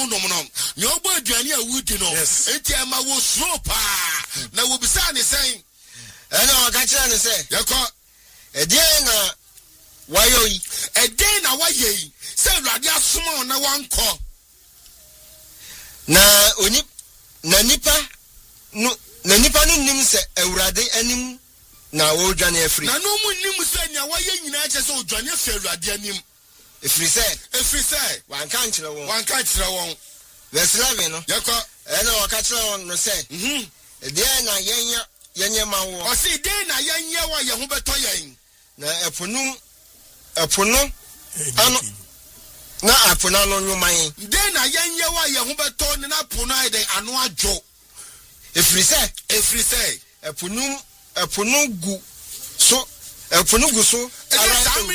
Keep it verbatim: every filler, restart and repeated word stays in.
nom no me obo aduane a wudi no enti ama wo suro pa na wo bisa ne sen ena waka kira ne se yekọ edien na wayo yi edien na waye yi se Awurade asoma na wankọ na oni na nipa no na nipa no nim se Awurade anim na wo dwane afri na no mu nim se nya waye nyina che se odwane afri Awurade anim efri se efri se wanka nkyere won wanka nkyere won verse eleven no yekọ ena waka kira won no se mhm edien na yenya yenye mawo o se den na yenye wa ye ho beto yen na epunum epuno ano na apuna no nyuman den na yenye wa ye ho beto ne na puno ai den ano adwo efri se efri se epunum epunu gu so epunu gu so